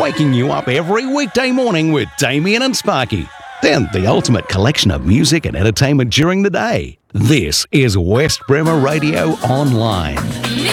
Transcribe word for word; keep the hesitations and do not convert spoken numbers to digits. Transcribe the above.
waking you up every weekday morning with Damien and Sparky. Then the ultimate collection of music and entertainment during the day. This is West Bremer Radio Online.